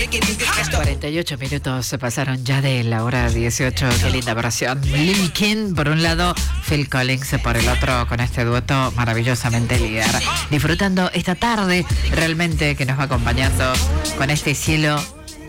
48 minutos se pasaron ya de la hora 18. Qué linda versión. Lil' Kim por un lado, Phil Collins por el otro, con este dueto maravillosamente líder. Disfrutando esta tarde realmente que nos va acompañando con este cielo